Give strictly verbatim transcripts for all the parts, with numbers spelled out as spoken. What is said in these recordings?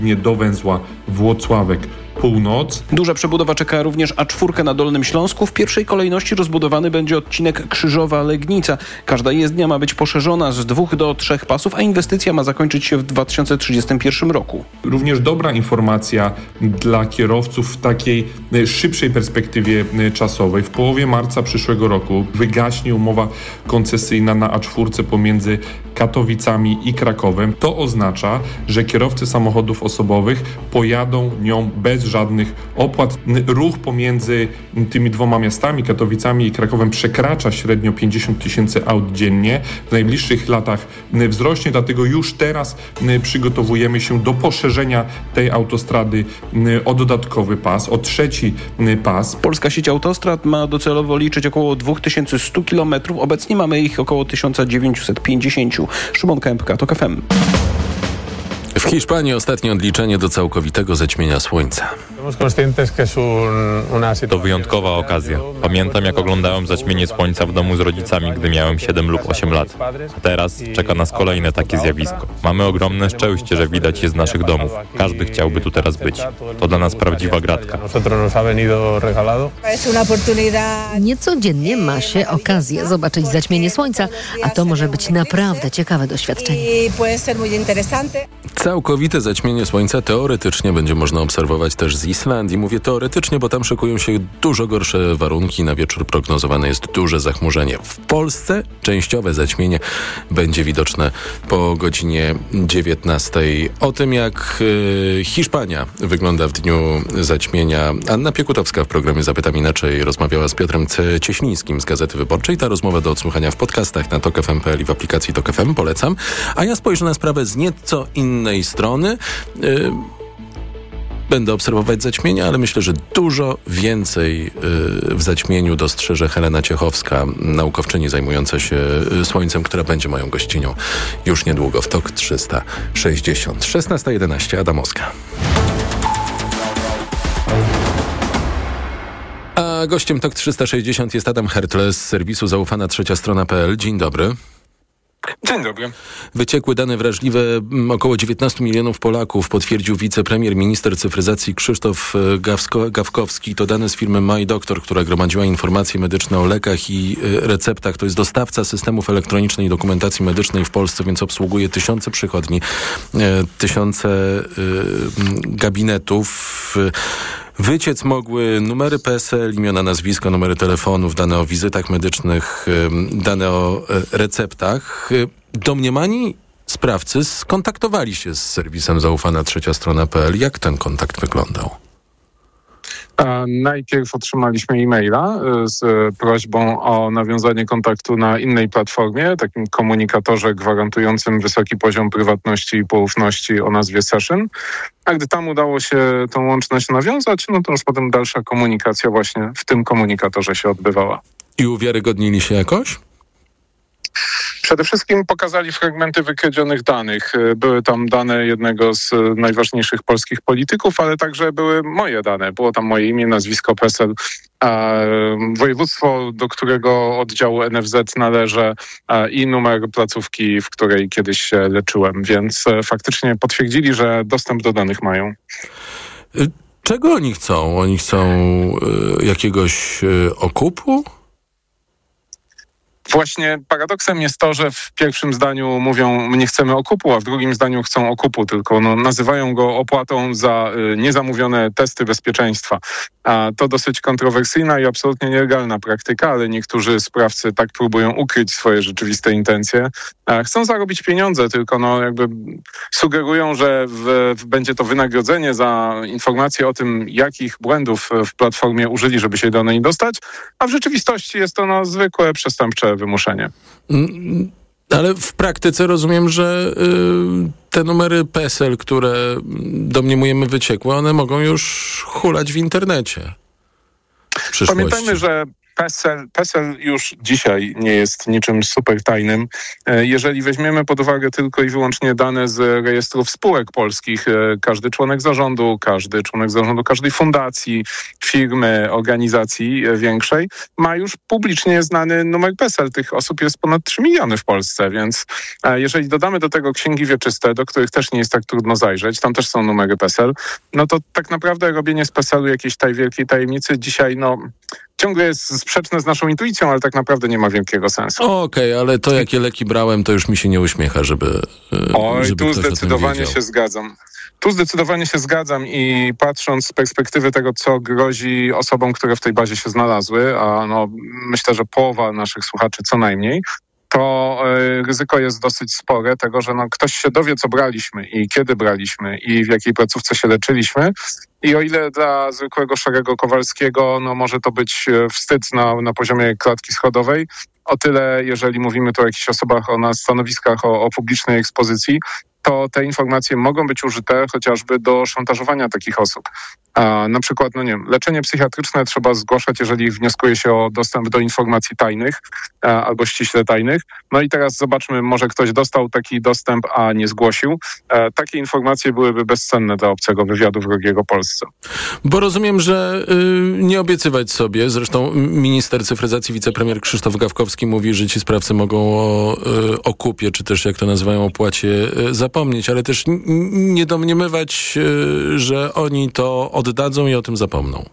Nie do węzła Włocławek Północ. Duża przebudowa czeka również A cztery na Dolnym Śląsku. W pierwszej kolejności rozbudowany będzie odcinek Krzyżowa-Legnica. Każda jezdnia ma być poszerzona z dwóch do trzech pasów, a inwestycja ma zakończyć się w dwa tysiące trzydziestym pierwszym roku. Również dobra informacja dla kierowców w takiej szybszej perspektywie czasowej. W połowie marca przyszłego roku wygaśnie umowa koncesyjna na A cztery pomiędzy Katowicami i Krakowem. To oznacza, że kierowcy samochodów osobowych pojadą nią bez żadnych opłat. Ruch pomiędzy tymi dwoma miastami, Katowicami i Krakowem, przekracza średnio pięćdziesiąt tysięcy aut dziennie. W najbliższych latach wzrośnie, dlatego już teraz przygotowujemy się do poszerzenia tej autostrady o dodatkowy pas, o trzeci pas. Polska sieć autostrad ma docelowo liczyć około dwa tysiące sto kilometrów. Obecnie mamy ich około tysiąc dziewięćset pięćdziesiąt. Szymon Kępka, TOK F M. W Hiszpanii ostatnie odliczenie do całkowitego zaćmienia słońca. To wyjątkowa okazja. Pamiętam, jak oglądałem zaćmienie słońca w domu z rodzicami, gdy miałem siedem lub osiem lat. A teraz czeka nas kolejne takie zjawisko. Mamy ogromne szczęście, że widać je z naszych domów. Każdy chciałby tu teraz być. To dla nas prawdziwa gratka. Niecodziennie ma się okazję zobaczyć zaćmienie słońca, a to może być naprawdę ciekawe doświadczenie. Całkowite zaćmienie słońca teoretycznie będzie można obserwować też z Islandii. Mówię teoretycznie, bo tam szykują się dużo gorsze warunki. Na wieczór prognozowane jest duże zachmurzenie. W Polsce częściowe zaćmienie będzie widoczne po godzinie dziewiętnastej. O tym, jak y, Hiszpania wygląda w dniu zaćmienia, Anna Piekutowska w programie Zapytam Inaczej rozmawiała z Piotrem C. Cieślińskim z Gazety Wyborczej. Ta rozmowa do odsłuchania w podcastach na tok f m kropka p l i w aplikacji TOK F M. Polecam. A ja spojrzę na sprawę z nieco innej strony. Yy, Będę obserwować zaćmienia, ale myślę, że dużo więcej yy, w zaćmieniu dostrzeże Helena Ciechowska, naukowczyni zajmująca się yy, Słońcem, która będzie moją gościnią już niedługo w TOK trzysta sześćdziesiąt. szesnasta jedenaście, Adamowska. A gościem TOK trzysta sześćdziesiąt jest Adam Hertle z serwisu zaufana trzecia strona kropka p l. Dzień dobry. Dzień dobry. Wyciekły dane wrażliwe około dziewiętnastu milionów Polaków potwierdził wicepremier, minister cyfryzacji Krzysztof Gawsko- Gawkowski. To dane z firmy MyDoktor, która gromadziła informacje medyczne o lekach i receptach. To jest dostawca systemów elektronicznej dokumentacji medycznej w Polsce, więc obsługuje tysiące przychodni, tysiące gabinetów. Wyciec mogły numery P E S E L, imiona, nazwiska, numery telefonów, dane o wizytach medycznych, dane o receptach. Domniemani sprawcy skontaktowali się z serwisem zaufana trzecia strona kropka p l. Jak ten kontakt wyglądał? Najpierw otrzymaliśmy e-maila z prośbą o nawiązanie kontaktu na innej platformie, takim komunikatorze gwarantującym wysoki poziom prywatności i poufności o nazwie Session. A gdy tam udało się tą łączność nawiązać, no to już potem dalsza komunikacja właśnie w tym komunikatorze się odbywała. I uwiarygodnili się jakoś? Przede wszystkim pokazali fragmenty wykradzionych danych. Były tam dane jednego z najważniejszych polskich polityków, ale także były moje dane. Było tam moje imię, nazwisko, P E S E L, a województwo, do którego oddziału N F Z należę, a, i numer placówki, w której kiedyś się leczyłem. Więc faktycznie potwierdzili, że dostęp do danych mają. Czego oni chcą? Oni chcą y, jakiegoś y, okupu? Właśnie paradoksem jest to, że w pierwszym zdaniu mówią, my nie chcemy okupu, a w drugim zdaniu chcą okupu, tylko no, nazywają go opłatą za y, niezamówione testy bezpieczeństwa. A to dosyć kontrowersyjna i absolutnie nielegalna praktyka, ale niektórzy sprawcy tak próbują ukryć swoje rzeczywiste intencje. A chcą zarobić pieniądze, tylko no, jakby sugerują, że w, w będzie to wynagrodzenie za informacje o tym, jakich błędów w platformie użyli, żeby się do niej dostać, a w rzeczywistości jest to no, zwykłe przestępcze wymuszenie. Ale w praktyce rozumiem, że y, te numery P E S E L, które domniemujemy wyciekłe, one mogą już hulać w internecie w przyszłości. Pamiętajmy, że PESEL, PESEL już dzisiaj nie jest niczym super tajnym. Jeżeli weźmiemy pod uwagę tylko i wyłącznie dane z rejestrów spółek polskich, każdy członek zarządu, każdy członek zarządu każdej fundacji, firmy, organizacji większej ma już publicznie znany numer PESEL. Tych osób jest ponad trzy miliony w Polsce, więc jeżeli dodamy do tego księgi wieczyste, do których też nie jest tak trudno zajrzeć, tam też są numery PESEL, no to tak naprawdę robienie z PESEL-u jakiejś tej wielkiej tajemnicy dzisiaj, no ciągle jest sprzeczne z naszą intuicją, ale tak naprawdę nie ma wielkiego sensu. Okej, okay, ale to jakie leki brałem, to już mi się nie uśmiecha, żeby Oj, żeby tu zdecydowanie się zgadzam. Tu zdecydowanie się zgadzam i patrząc z perspektywy tego, co grozi osobom, które w tej bazie się znalazły, a no, myślę, że połowa naszych słuchaczy co najmniej, to y, ryzyko jest dosyć spore tego, że no, ktoś się dowie, co braliśmy i kiedy braliśmy i w jakiej placówce się leczyliśmy. I o ile dla zwykłego szarego Kowalskiego no, może to być wstyd na, na poziomie klatki schodowej, o tyle jeżeli mówimy tu o jakichś osobach o, na stanowiskach o, o publicznej ekspozycji, to te informacje mogą być użyte chociażby do szantażowania takich osób. A na przykład, no nie wiem, leczenie psychiatryczne trzeba zgłaszać, jeżeli wnioskuje się o dostęp do informacji tajnych a, albo ściśle tajnych. No i teraz zobaczmy, może ktoś dostał taki dostęp, a nie zgłosił. E, takie informacje byłyby bezcenne dla obcego wywiadu wrogiego Polsce. Bo rozumiem, że y, nie obiecywać sobie, zresztą minister cyfryzacji, wicepremier Krzysztof Gawkowski mówi, że ci sprawcy mogą o y, okupie, czy też jak to nazywają, opłacie y, zapomnieć, ale też n- nie domniemywać, y, że oni to oddadzą i o tym zapomną.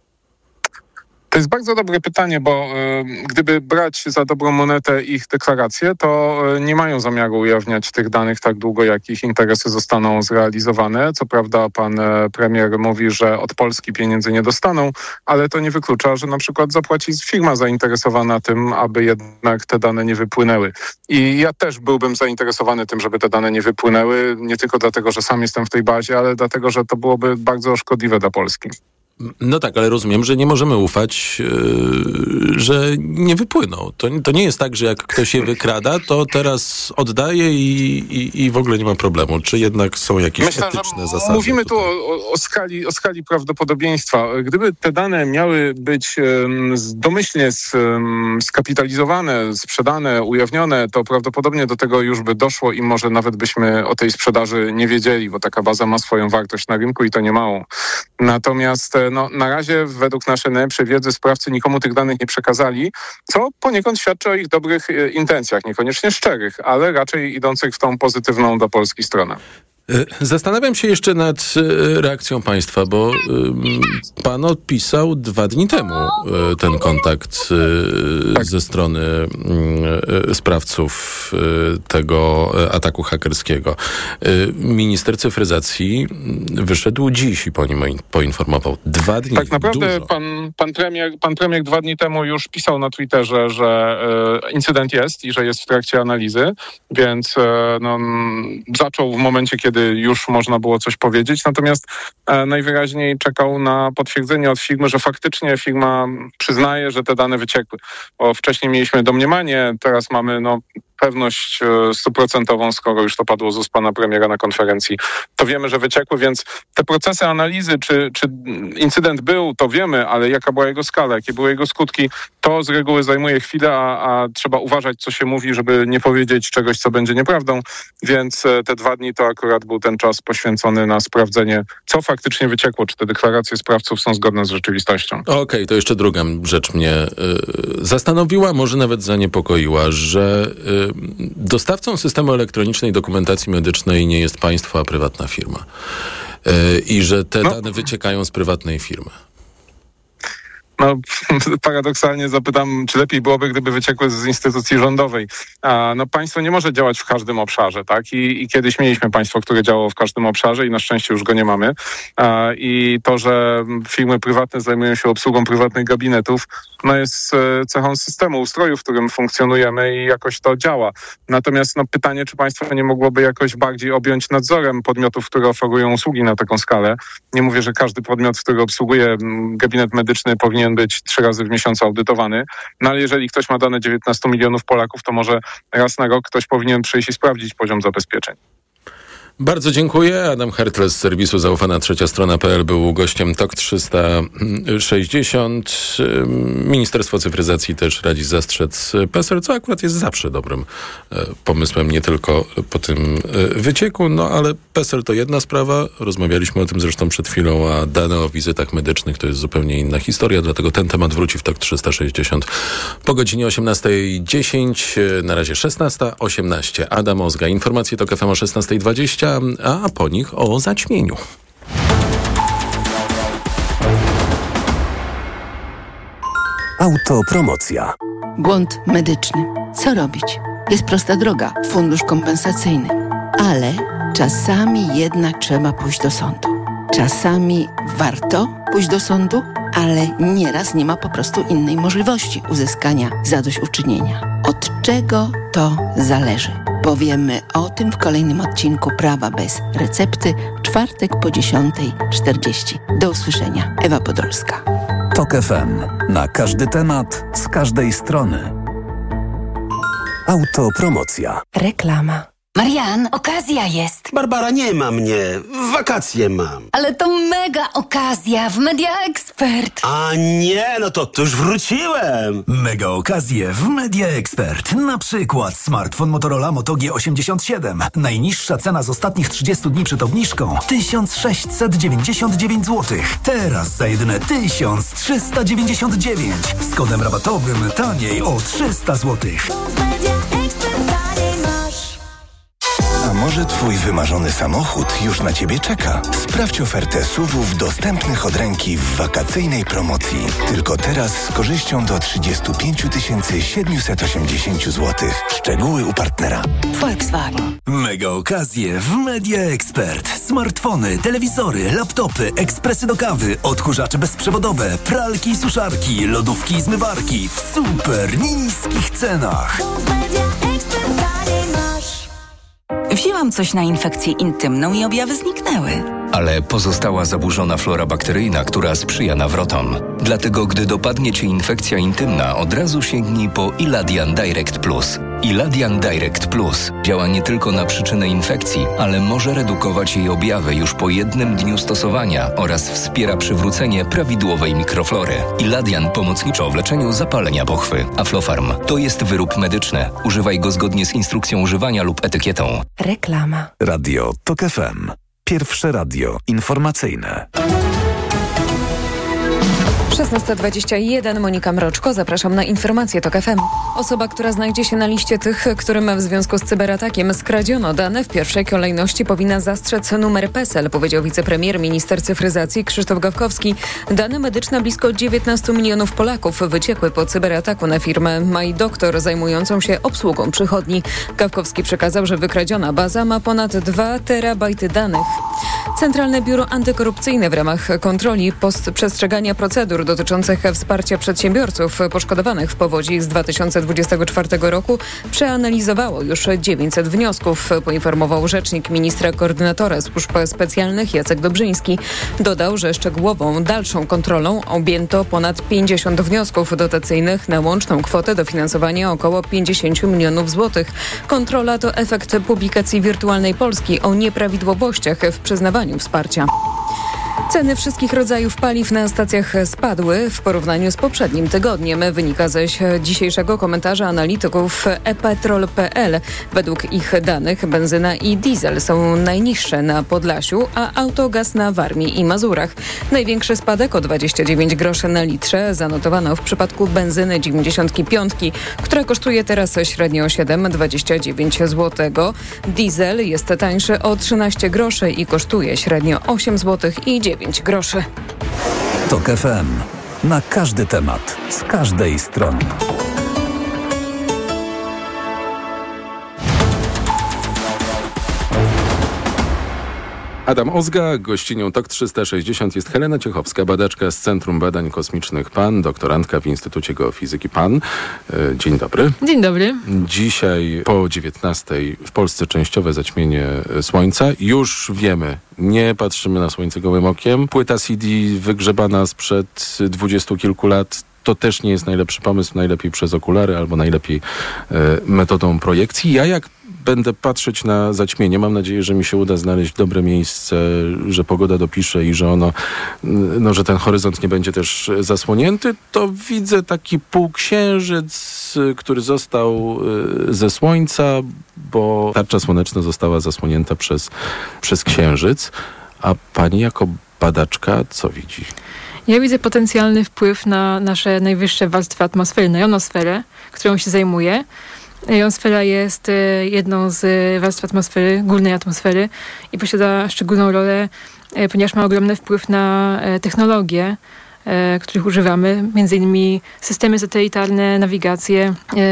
To jest bardzo dobre pytanie, bo y, gdyby brać za dobrą monetę ich deklaracje, to y, nie mają zamiaru ujawniać tych danych tak długo, jak ich interesy zostaną zrealizowane. Co prawda pan y, premier mówi, że od Polski pieniędzy nie dostaną, ale to nie wyklucza, że na przykład zapłaci firma zainteresowana tym, aby jednak te dane nie wypłynęły. I ja też byłbym zainteresowany tym, żeby te dane nie wypłynęły, nie tylko dlatego, że sam jestem w tej bazie, ale dlatego, że to byłoby bardzo szkodliwe dla Polski. No tak, ale rozumiem, że nie możemy ufać, yy, że nie wypłyną. To, to nie jest tak, że jak ktoś je wykrada, to teraz oddaje i, i, i w ogóle nie ma problemu. Czy jednak są jakieś Myślę, etyczne zasady? Mówimy tutaj? tu o, o, skali, o skali prawdopodobieństwa. Gdyby te dane miały być um, domyślnie z, um, skapitalizowane, sprzedane, ujawnione, to prawdopodobnie do tego już by doszło i może nawet byśmy o tej sprzedaży nie wiedzieli, bo taka baza ma swoją wartość na rynku i to nie małą. Natomiast no, na razie według naszej najlepszej wiedzy sprawcy nikomu tych danych nie przekazali, co poniekąd świadczy o ich dobrych intencjach, niekoniecznie szczerych, ale raczej idących w tą pozytywną do Polski stronę. Zastanawiam się jeszcze nad reakcją państwa, bo pan odpisał dwa dni temu ten kontakt tak. ze strony sprawców tego ataku hakerskiego. Minister cyfryzacji wyszedł dziś i po nim poinformował. Dwa dni. Tak naprawdę dużo. pan, pan, premier, pan premier dwa dni temu już pisał na Twitterze, że incydent jest i że jest w trakcie analizy, więc no, zaczął w momencie, kiedy już można było coś powiedzieć, natomiast e, najwyraźniej czekał na potwierdzenie od firmy, że faktycznie firma przyznaje, że te dane wyciekły. Bo wcześniej mieliśmy domniemanie, teraz mamy no, pewność stuprocentową, skoro już to padło z ust pana premiera na konferencji, to wiemy, że wyciekły, więc te procesy analizy, czy, czy incydent był, to wiemy, ale jaka była jego skala, jakie były jego skutki, to z reguły zajmuje chwilę, a, a trzeba uważać, co się mówi, żeby nie powiedzieć czegoś, co będzie nieprawdą, więc te dwa dni to akurat był ten czas poświęcony na sprawdzenie, co faktycznie wyciekło, czy te deklaracje sprawców są zgodne z rzeczywistością. Okej, okay, to jeszcze druga rzecz mnie y, zastanowiła, może nawet zaniepokoiła, że y, dostawcą systemu elektronicznej dokumentacji medycznej nie jest państwo, a prywatna firma. Y, I że te no. dane wyciekają z prywatnej firmy. No, paradoksalnie zapytam, czy lepiej byłoby, gdyby wyciekły z instytucji rządowej. A, no, państwo nie może działać w każdym obszarze, tak? I, I kiedyś mieliśmy państwo, które działało w każdym obszarze i na szczęście już go nie mamy. A, I to, że firmy prywatne zajmują się obsługą prywatnych gabinetów, no jest cechą systemu, ustroju, w którym funkcjonujemy i jakoś to działa. Natomiast no, pytanie, czy państwo nie mogłoby jakoś bardziej objąć nadzorem podmiotów, które oferują usługi na taką skalę. Nie mówię, że każdy podmiot, który obsługuje gabinet medyczny, powinien być trzy razy w miesiącu audytowany, no ale jeżeli ktoś ma dane dziewiętnastu milionów Polaków, to może raz na rok ktoś powinien przyjść i sprawdzić poziom zabezpieczeń. Bardzo dziękuję. Adam Hertle z serwisu Zaufana Trzecia Strona kropka p l był gościem T O K trzysta sześćdziesiąt. Ministerstwo Cyfryzacji też radzi zastrzec PESEL, co akurat jest zawsze dobrym pomysłem, nie tylko po tym wycieku. No ale PESEL to jedna sprawa. Rozmawialiśmy o tym zresztą przed chwilą, a dane o wizytach medycznych to jest zupełnie inna historia, dlatego ten temat wróci w T O K trzysta sześćdziesiąt po godzinie osiemnasta dziesięć. Na razie szesnasta osiemnaście. Adam Ozga. Informacje to K F M o szesnasta dwadzieścia, a po nich o zaćmieniu. Autopromocja. Błąd medyczny. Co robić? Jest prosta droga. Fundusz kompensacyjny. Ale czasami jednak trzeba pójść do sądu. Czasami warto pójść do sądu, ale nieraz nie ma po prostu innej możliwości uzyskania zadośćuczynienia. Od czego to zależy? Powiemy o tym w kolejnym odcinku Prawa bez recepty w czwartek po dziesiątej czterdzieści. Do usłyszenia. Ewa Podolska. T O K F M. Na każdy temat, z każdej strony. Autopromocja. Reklama. Marian, okazja jest. Barbara, nie ma mnie. Wakacje mam. Ale to mega okazja w Media Expert. A nie, no to, to już wróciłem. Mega okazje w Media Expert. Na przykład smartfon Motorola Moto G osiemdziesiąt siedem. Najniższa cena z ostatnich trzydziestu dni przed obniżką tysiąc sześćset dziewięćdziesiąt dziewięć złotych. Teraz za jedyne tysiąc trzysta dziewięćdziesiąt dziewięć. Z kodem rabatowym taniej o trzysta złotych. A może twój wymarzony samochód już na ciebie czeka? Sprawdź ofertę S U V-ów dostępnych od ręki w wakacyjnej promocji. Tylko teraz z korzyścią do trzydzieści pięć tysięcy siedemset osiemdziesiąt złotych. Szczegóły u partnera. Volkswagen. Mega okazje w Media Expert. Smartfony, telewizory, laptopy, ekspresy do kawy, odkurzacze bezprzewodowe, pralki i suszarki, lodówki i zmywarki w super niskich cenach. Wzięłam coś na infekcję intymną i objawy zniknęły. Ale pozostała zaburzona flora bakteryjna, która sprzyja nawrotom. Dlatego, gdy dopadnie cię infekcja intymna, od razu sięgnij po Iladian Direct Plus. Iladian Direct Plus działa nie tylko na przyczynę infekcji, ale może redukować jej objawy już po jednym dniu stosowania oraz wspiera przywrócenie prawidłowej mikroflory. Iladian pomocniczo w leczeniu zapalenia pochwy. Aflofarm to jest wyrób medyczny. Używaj go zgodnie z instrukcją używania lub etykietą. Reklama. Radio T O K F M. Pierwsze radio informacyjne. szesnasta dwadzieścia jeden, Monika Mroczko, zapraszam na informacje T O K F M. Osoba, która znajdzie się na liście tych, którym w związku z cyberatakiem skradziono dane, w pierwszej kolejności powinna zastrzec numer PESEL, powiedział wicepremier, minister cyfryzacji Krzysztof Gawkowski. Dane medyczne blisko dziewiętnastu milionów Polaków wyciekły po cyberataku na firmę MyDoktor zajmującą się obsługą przychodni. Gawkowski przekazał, że wykradziona baza ma ponad dwa terabajty danych. Centralne Biuro Antykorupcyjne w ramach kontroli post przestrzegania procedur dotyczących wsparcia przedsiębiorców poszkodowanych w powodzi z dwa tysiące dwudziestego czwartego roku przeanalizowało już dziewięćset wniosków, poinformował rzecznik ministra koordynatora służb specjalnych Jacek Dobrzyński. Dodał, że szczegółową dalszą kontrolą objęto ponad pięćdziesiąt wniosków dotacyjnych na łączną kwotę dofinansowania około pięćdziesiąt milionów złotych. Kontrola to efekt publikacji Wirtualnej Polski o nieprawidłowościach w przyznawaniu wsparcia. Ceny wszystkich rodzajów paliw na stacjach spadły w porównaniu z poprzednim tygodniem. Wynika ze dzisiejszego komentarza analityków e petrol kropka p l. Według ich danych benzyna i diesel są najniższe na Podlasiu, a autogaz na Warmii i Mazurach. Największy spadek o dwadzieścia dziewięć groszy na litrze zanotowano w przypadku benzyny dziewięćdziesiątki piątki, która kosztuje teraz średnio siedem przecinek dwadzieścia dziewięć złotych. Diesel jest tańszy o trzynaście groszy i kosztuje średnio osiem złotych i dziewięć groszy. T O K F M. Na każdy temat, z każdej strony. Adam Ozga, gościnią T O K trzysta sześćdziesiąt jest Helena Ciechowska, badaczka z Centrum Badań Kosmicznych P A N, doktorantka w Instytucie Geofizyki P A N. Dzień dobry. Dzień dobry. Dzisiaj po dziewiętnastej w Polsce częściowe zaćmienie Słońca. Już wiemy, nie patrzymy na Słońce gołym okiem. Płyta C D wygrzebana sprzed dwudziestu kilku lat to też nie jest najlepszy pomysł, najlepiej przez okulary albo najlepiej e, metodą projekcji. Ja jak będę patrzeć na zaćmienie. Mam nadzieję, że mi się uda znaleźć dobre miejsce, że pogoda dopisze i że ono, no, że ten horyzont nie będzie też zasłonięty. To widzę taki półksiężyc, który został ze słońca, bo tarcza słoneczna została zasłonięta przez, przez księżyc. A pani jako badaczka co widzi? Ja widzę potencjalny wpływ na nasze najwyższe warstwy atmosfery, na jonosferę, którą się zajmuję. Jonosfera jest jedną z warstw atmosfery, górnej atmosfery i posiada szczególną rolę, ponieważ ma ogromny wpływ na technologie, których używamy, między innymi systemy satelitarne, nawigację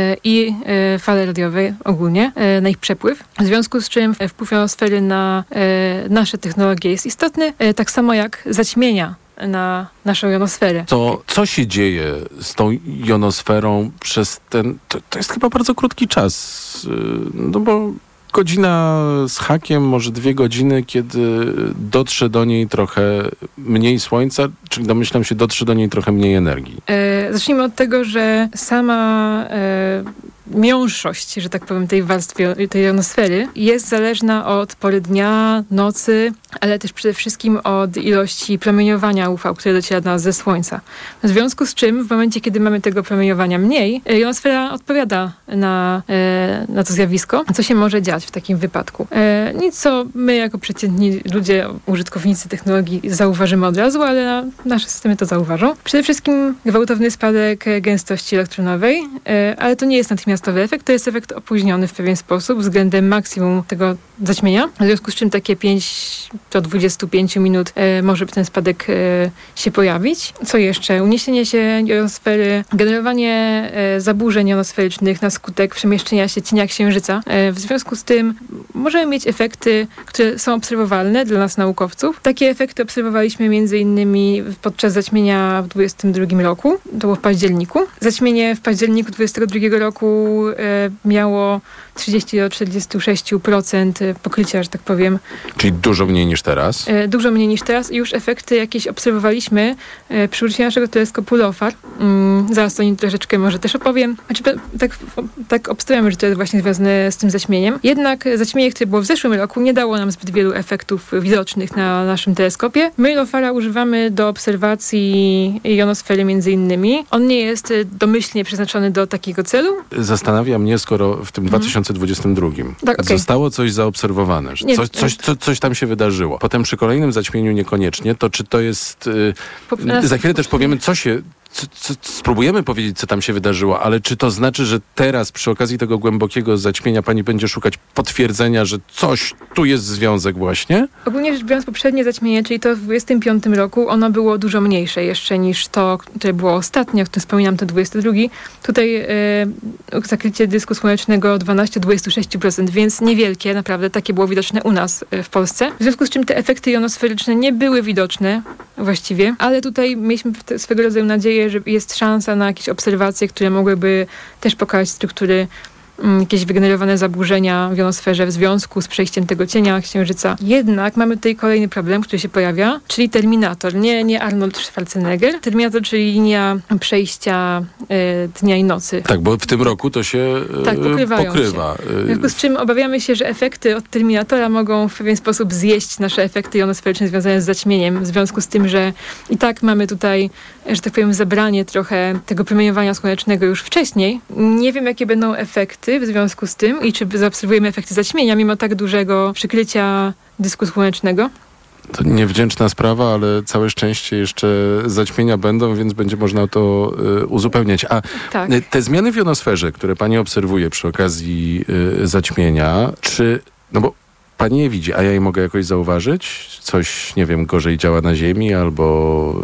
i fale radiowe ogólnie, na ich przepływ. W związku z czym wpływ jonosfery na nasze technologie jest istotny, tak samo jak zaćmienia na naszą jonosferę. To co się dzieje z tą jonosferą przez ten... To, to jest chyba bardzo krótki czas, no bo godzina z hakiem, może dwie godziny, kiedy dotrze do niej trochę mniej słońca, czyli domyślam się, dotrze do niej trochę mniej energii. E, zacznijmy od tego, że sama e, miąższość, że tak powiem, tej warstwy, tej jonosfery jest zależna od pory dnia, nocy, ale też przede wszystkim od ilości promieniowania U V, które dociera do nas ze słońca. W związku z czym w momencie, kiedy mamy tego promieniowania mniej, jonosfera odpowiada na, e, na to zjawisko. Co się może dziać w takim wypadku? E, nic, co my jako przeciętni ludzie, użytkownicy technologii zauważymy od razu, ale nasze systemy to zauważą. Przede wszystkim gwałtowny spadek gęstości elektronowej, e, ale to nie jest natychmiastowy efekt, to jest efekt opóźniony w pewien sposób względem maksimum tego zaćmienia. W związku z czym takie pięć do dwudziestu pięciu minut e, może ten spadek e, się pojawić. Co jeszcze? Uniesienie się jonosfery, generowanie e, zaburzeń jonosferycznych na skutek przemieszczenia się cienia księżyca. E, w związku z tym możemy mieć efekty, które są obserwowalne dla nas naukowców. Takie efekty obserwowaliśmy między innymi podczas zaćmienia w dwudziestym drugim roku. To było w październiku. Zaćmienie w październiku dwudziestego drugiego roku e, miało trzydzieści do trzydziestu sześciu procent pokrycia, że tak powiem. Czyli dużo mniej niż teraz? E, dużo mniej niż teraz i już efekty jakieś obserwowaliśmy e, przy użyciu naszego teleskopu LOFAR. Mm, zaraz o nim troszeczkę może też opowiem. Znaczy, tak, tak obstawiamy, że to jest właśnie związane z tym zaćmieniem. Jednak zaćmienie, które było w zeszłym roku, nie dało nam zbyt wielu efektów widocznych na naszym teleskopie. My LOFARa używamy do obserwacji jonosfery między innymi. On nie jest domyślnie przeznaczony do takiego celu. Zastanawia mnie, skoro w tym hmm. dwa tysiące dwudziestym drugim tak, okay. zostało coś zaobserwowane, że coś, coś, co, coś tam się wydarzyło. Potem przy kolejnym zaćmieniu niekoniecznie, to czy to jest... Yy, za chwilę też powiemy, co się... Co, co, spróbujemy powiedzieć, co tam się wydarzyło, ale czy to znaczy, że teraz przy okazji tego głębokiego zaćmienia pani będzie szukać potwierdzenia, że coś, tu jest związek właśnie? Ogólnie rzecz biorąc, poprzednie zaćmienie, czyli to w dwudziestym piątym roku, ono było dużo mniejsze jeszcze niż to, które było ostatnio, o którym wspominam, to dwudziesty drugi. Tutaj yy, zakrycie dysku słonecznego dwanaście do dwudziestu sześciu procent, więc niewielkie, naprawdę, takie było widoczne u nas yy, w Polsce. W związku z czym te efekty jonosferyczne nie były widoczne właściwie, ale tutaj mieliśmy swego rodzaju nadzieję, że jest szansa na jakieś obserwacje, które mogłyby też pokazać struktury, um, jakieś wygenerowane zaburzenia w jonosferze w związku z przejściem tego cienia księżyca. Jednak mamy tutaj kolejny problem, który się pojawia, czyli terminator. Nie, nie Arnold Schwarzenegger. Terminator, czyli linia przejścia e, dnia i nocy. Tak, bo w tym roku to się e, tak, pokrywają pokrywa. Się. W związku z czym obawiamy się, że efekty od terminatora mogą w pewien sposób zjeść nasze efekty jonosferyczne związane z zaćmieniem. W związku z tym, że i tak mamy tutaj, że tak powiem, zabranie trochę tego promieniowania słonecznego już wcześniej. Nie wiem, jakie będą efekty w związku z tym i czy zaobserwujemy efekty zaćmienia mimo tak dużego przykrycia dysku słonecznego. To niewdzięczna sprawa, ale całe szczęście jeszcze zaćmienia będą, więc będzie można to y, uzupełniać. A tak. te zmiany w jonosferze, które pani obserwuje przy okazji y, zaćmienia, czy... No bo pani je widzi, a ja je mogę jakoś zauważyć? Coś, nie wiem, gorzej działa na Ziemi albo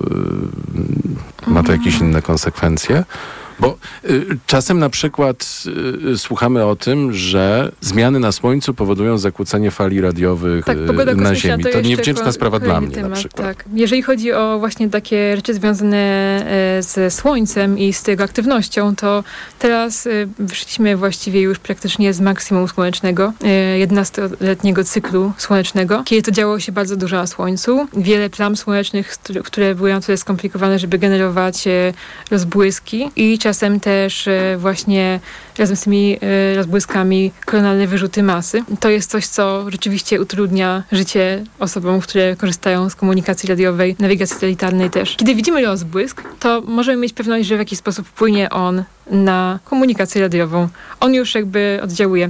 y, ma to jakieś inne konsekwencje? Bo y, czasem na przykład y, słuchamy o tym, że zmiany na Słońcu powodują zakłócenie fali radiowych tak, y, na Ziemi. To, to niewdzięczna sprawa dla mnie temat, na przykład. Tak. Jeżeli chodzi o właśnie takie rzeczy związane e, ze Słońcem i z jego aktywnością, to teraz e, wyszliśmy właściwie już praktycznie z maksimum słonecznego, e, jedenastoletniego cyklu słonecznego, kiedy to działo się bardzo dużo na Słońcu. Wiele plam słonecznych, które były na tyle skomplikowane, żeby generować e, rozbłyski i czas czasem też właśnie razem z tymi rozbłyskami koronalne wyrzuty masy. To jest coś, co rzeczywiście utrudnia życie osobom, które korzystają z komunikacji radiowej, nawigacji satelitarnej też. Kiedy widzimy rozbłysk, to możemy mieć pewność, że w jakiś sposób wpłynie on na komunikację radiową. On już jakby oddziałuje.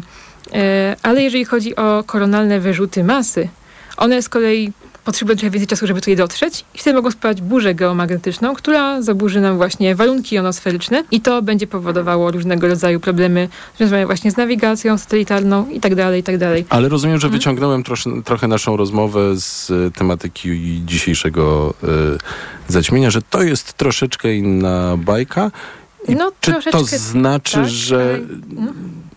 Ale jeżeli chodzi o koronalne wyrzuty masy, one z kolei potrzebują trochę więcej czasu, żeby tutaj dotrzeć i wtedy mogą spowodować burzę geomagnetyczną, która zaburzy nam właśnie warunki jonosferyczne i to będzie powodowało różnego rodzaju problemy związane właśnie z nawigacją satelitarną i tak dalej, i tak dalej. Ale rozumiem, że wyciągnąłem trosze, trochę naszą rozmowę z tematyki dzisiejszego y, zaćmienia, że to jest troszeczkę inna bajka. I no, czy to znaczy, tak, że... No.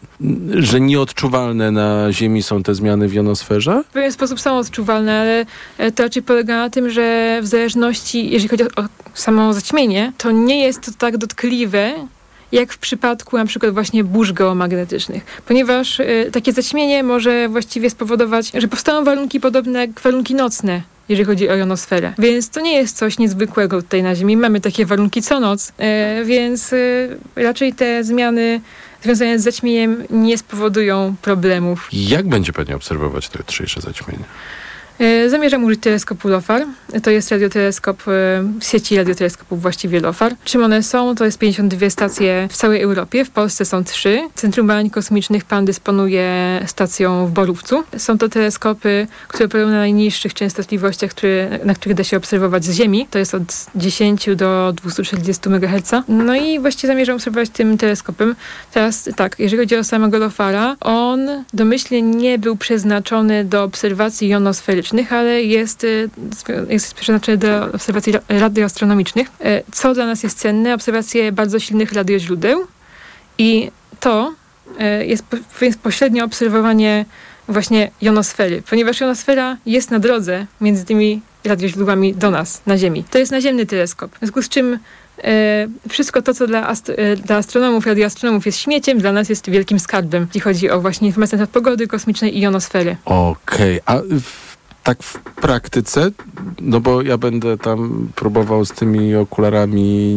że nieodczuwalne na Ziemi są te zmiany w jonosferze? W pewien sposób są odczuwalne, ale to raczej polega na tym, że w zależności, jeżeli chodzi o, o samo zaćmienie, to nie jest to tak dotkliwe, jak w przypadku na przykład właśnie burz geomagnetycznych. Ponieważ y, takie zaćmienie może właściwie spowodować, że powstaną warunki podobne jak warunki nocne, jeżeli chodzi o jonosferę. Więc to nie jest coś niezwykłego tutaj na Ziemi. Mamy takie warunki co noc, y, więc y, raczej te zmiany związane z zaćmieniem nie spowodują problemów. Jak będzie pani obserwować to jutrzejsze zaćmienie? Zamierzam użyć teleskopu LOFAR. To jest radioteleskop w sieci radioteleskopów właściwie LOFAR. Czym one są? To jest pięćdziesiąt dwie stacje w całej Europie. W Polsce są trzy. Centrum Badań Kosmicznych Pan dysponuje stacją w Borówcu. Są to teleskopy, które operują na najniższych częstotliwościach, które, na których da się obserwować z Ziemi. To jest od dziesięć do dwieście czterdzieści megaherców. No i właściwie zamierzam obserwować tym teleskopem. Teraz tak, jeżeli chodzi o samego LOFARa, on domyślnie nie był przeznaczony do obserwacji jonosferycznych, ale jest, jest przeznaczony do obserwacji radioastronomicznych, co dla nas jest cenne, obserwacje bardzo silnych radioźródeł i to jest pośrednie obserwowanie właśnie jonosfery, ponieważ jonosfera jest na drodze między tymi radioźródłami do nas, na Ziemi. To jest naziemny teleskop, w związku z czym E, wszystko to, co dla, ast- e, dla astronomów, radioastronomów jest śmieciem, dla nas jest wielkim skarbem, jeśli chodzi o właśnie informacje na temat pogody kosmicznej i jonosfery. Okej, okay. A w, tak w praktyce, no bo ja będę tam próbował z tymi okularami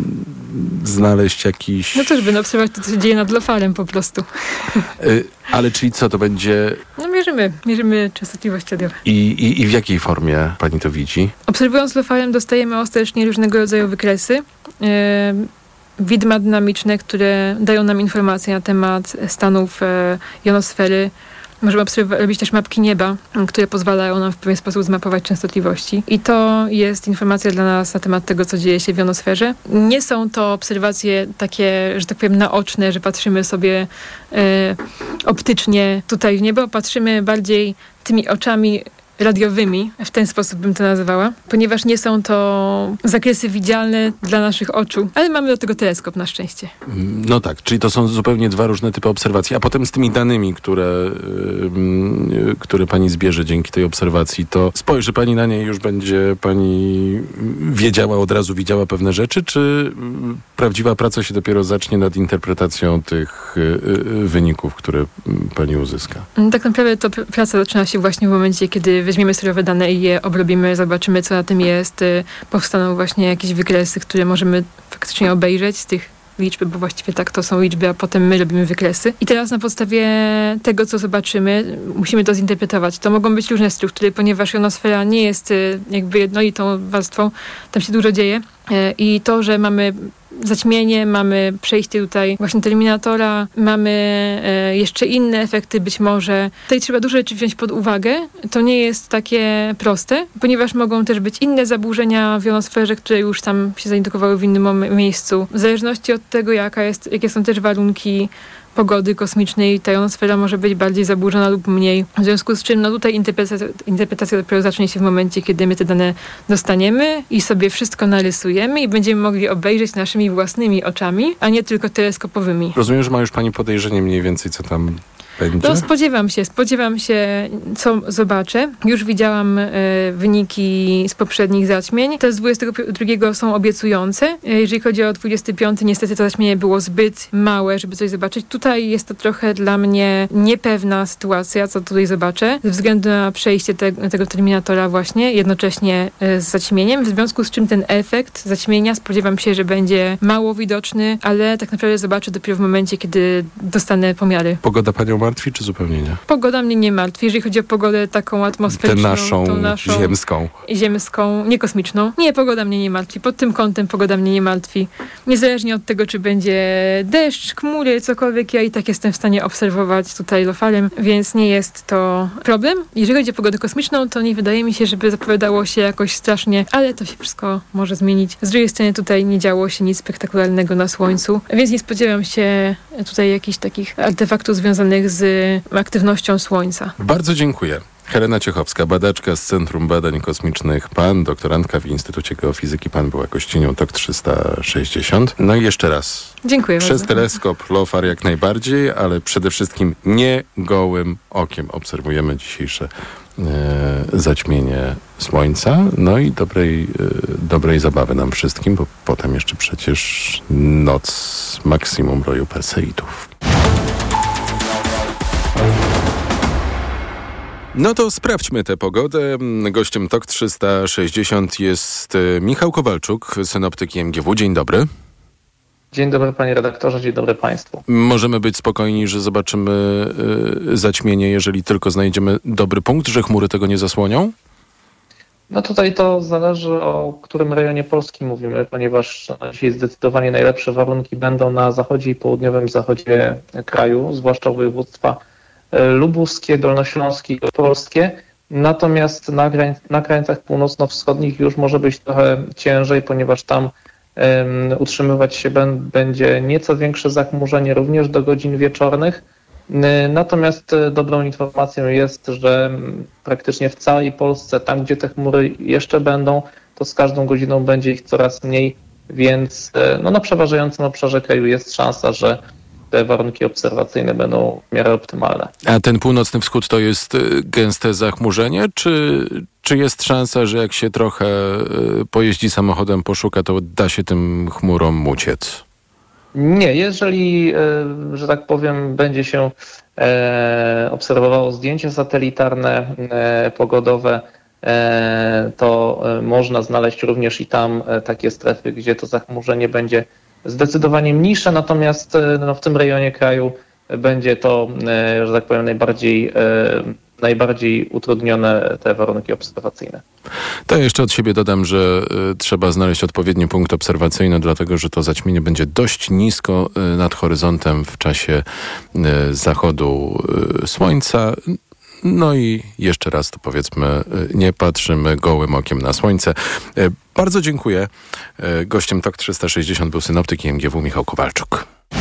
znaleźć jakiś... No też będę obserwować to, co się dzieje nad LOFARem po prostu. Y, ale czyli co, to będzie... No mierzymy, mierzymy częstotliwość radiową. I, i, I w jakiej formie pani to widzi? Obserwując LOFARem dostajemy ostatecznie różnego rodzaju wykresy, yy, widma dynamiczne, które dają nam informacje na temat stanów yy, jonosfery. Możemy obserwować, robić też mapki nieba, które pozwalają nam w pewien sposób zmapować częstotliwości. I to jest informacja dla nas na temat tego, co dzieje się w jonosferze. Nie są to obserwacje takie, że tak powiem, naoczne, że patrzymy sobie e, optycznie tutaj w niebo. Patrzymy bardziej tymi oczami radiowymi, w ten sposób bym to nazywała, ponieważ nie są to zakresy widzialne dla naszych oczu, ale mamy do tego teleskop na szczęście. No tak, czyli to są zupełnie dwa różne typy obserwacji, a potem z tymi danymi, które, yy, które pani zbierze dzięki tej obserwacji, to spojrzy pani na nie i już będzie pani wiedziała, od razu widziała pewne rzeczy, czy prawdziwa praca się dopiero zacznie nad interpretacją tych yy, wyników, które pani uzyska? Tak naprawdę to pr- praca zaczyna się właśnie w momencie, kiedy weźmiemy surowe dane i je obrobimy, zobaczymy, co na tym jest. Powstaną właśnie jakieś wykresy, które możemy faktycznie obejrzeć z tych liczb, bo właściwie tak to są liczby, a potem my robimy wykresy. I teraz na podstawie tego, co zobaczymy, musimy to zinterpretować. To mogą być różne struktury, ponieważ jonosfera nie jest jakby jednolitą warstwą, tam się dużo dzieje. I to, że mamy zaćmienie, mamy przejście tutaj właśnie terminatora, mamy e, jeszcze inne efekty być może. Tutaj trzeba dużo rzeczy wziąć pod uwagę. To nie jest takie proste, ponieważ mogą też być inne zaburzenia w jonosferze, które już tam się zaindukowały w innym miejscu. W zależności od tego, jaka jest, jakie są też warunki pogody kosmicznej, ta jonosfera może być bardziej zaburzona lub mniej. W związku z czym no tutaj interpretacja, interpretacja dopiero zacznie się w momencie, kiedy my te dane dostaniemy i sobie wszystko narysujemy i będziemy mogli obejrzeć naszymi własnymi oczami, a nie tylko teleskopowymi. Rozumiem, że ma już pani podejrzenie mniej więcej, co tam będzie? No spodziewam się, spodziewam się, co zobaczę. Już widziałam e, wyniki z poprzednich zaćmień. Te z dwudziestego drugiego są obiecujące. E, jeżeli chodzi o dwudziesty piąty, niestety to zaćmienie było zbyt małe, żeby coś zobaczyć. Tutaj jest to trochę dla mnie niepewna sytuacja, co tutaj zobaczę, ze względu na przejście te, tego terminatora właśnie, jednocześnie e, z zaćmieniem, w związku z czym ten efekt zaćmienia spodziewam się, że będzie mało widoczny, ale tak naprawdę zobaczę dopiero w momencie, kiedy dostanę pomiary. Pogoda panią martwi, czy zupełnie nie? Pogoda mnie nie martwi. Jeżeli chodzi o pogodę taką atmosferyczną, Tę naszą, tą naszą ziemską. Ziemską, nie kosmiczną. Nie, pogoda mnie nie martwi. Pod tym kątem pogoda mnie nie martwi. Niezależnie od tego, czy będzie deszcz, chmury, cokolwiek, ja i tak jestem w stanie obserwować tutaj lofalem, więc nie jest to problem. Jeżeli chodzi o pogodę kosmiczną, to nie wydaje mi się, żeby zapowiadało się jakoś strasznie, ale to się wszystko może zmienić. Z drugiej strony tutaj nie działo się nic spektakularnego na Słońcu, więc nie spodziewam się tutaj jakichś takich artefaktów związanych z aktywnością Słońca. Bardzo dziękuję. Helena Ciechowska, badaczka z Centrum Badań Kosmicznych P A N, doktorantka w Instytucie Geofizyki P A N, była gościnią T O K trzysta sześćdziesiąt. No i jeszcze raz. Dziękuję Przez bardzo. teleskop, LOFAR jak najbardziej, ale przede wszystkim nie gołym okiem obserwujemy dzisiejsze e, zaćmienie Słońca. No i dobrej, e, dobrej zabawy nam wszystkim, bo potem jeszcze przecież noc maksimum roju Perseidów. No to sprawdźmy tę pogodę. Gościem T O K trzysta sześćdziesiąt jest Michał Kowalczuk, synoptyk I M G W. Dzień dobry. Dzień dobry panie redaktorze, dzień dobry państwu. Możemy być spokojni, że zobaczymy y, zaćmienie, jeżeli tylko znajdziemy dobry punkt, że chmury tego nie zasłonią? No tutaj to zależy, o którym rejonie Polski mówimy, ponieważ dzisiaj zdecydowanie najlepsze warunki będą na zachodzie i południowym zachodzie kraju, zwłaszcza województwa lubuskie, dolnośląskie i opolskie. Natomiast na, grań, na krańcach północno-wschodnich już może być trochę ciężej, ponieważ tam um, utrzymywać się ben, będzie nieco większe zachmurzenie również do godzin wieczornych. Natomiast dobrą informacją jest, że praktycznie w całej Polsce, tam gdzie te chmury jeszcze będą, to z każdą godziną będzie ich coraz mniej, więc no, na przeważającym obszarze kraju jest szansa, że te warunki obserwacyjne będą w miarę optymalne. A ten północny wschód to jest gęste zachmurzenie, czy, czy jest szansa, że jak się trochę pojeździ samochodem, poszuka, to da się tym chmurom uciec? Nie, jeżeli, że tak powiem, będzie się obserwowało zdjęcia satelitarne, pogodowe, to można znaleźć również i tam takie strefy, gdzie to zachmurzenie będzie zdecydowanie mniejsze, natomiast no, w tym rejonie kraju będzie to, że tak powiem, najbardziej, najbardziej utrudnione te warunki obserwacyjne. To jeszcze od siebie dodam, że y, trzeba znaleźć odpowiedni punkt obserwacyjny, dlatego że to zaćmienie będzie dość nisko y, nad horyzontem w czasie y, zachodu y, słońca. No i jeszcze raz to powiedzmy, y, nie patrzymy gołym okiem na słońce. Y, bardzo dziękuję. Y, gościem T O K trzysta sześćdziesiąt był synoptyk I M G W Michał Kowalczuk.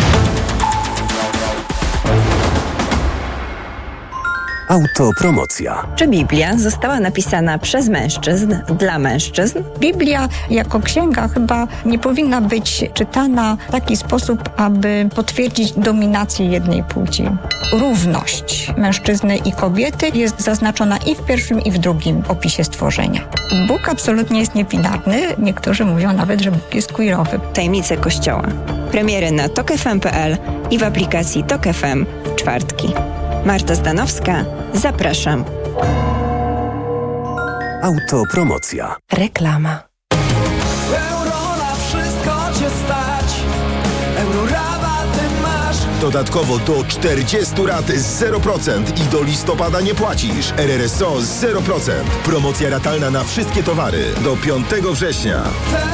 Autopromocja. Czy Biblia została napisana przez mężczyzn, dla mężczyzn? Biblia jako księga chyba nie powinna być czytana w taki sposób, aby potwierdzić dominację jednej płci. Równość mężczyzny i kobiety jest zaznaczona i w pierwszym, i w drugim opisie stworzenia. Bóg absolutnie jest niebinarny. Niektórzy mówią nawet, że Bóg jest queerowy. Tajemnice Kościoła. Premiery na tok f m kropka p l i w aplikacji Tok F M w czwartki. Marta Zdanowska, zapraszam. Autopromocja. Reklama. Euro na wszystko cię stać. Eurorabaty masz. Dodatkowo do czterdziestu rat z zero procent i do listopada nie płacisz. R R S O z zero procent. Promocja ratalna na wszystkie towary do piątego września.